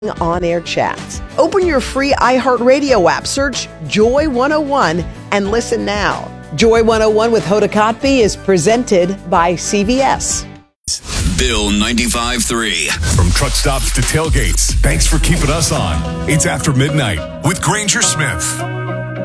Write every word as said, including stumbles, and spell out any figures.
on-air chats. Open your free iHeartRadio app, search Joy one oh one, and listen now. Joy one oh one with Hoda Kotb is presented by C V S. Bill ninety-five point three. From truck stops to tailgates, thanks for keeping us on. It's After Midnight with Granger Smith.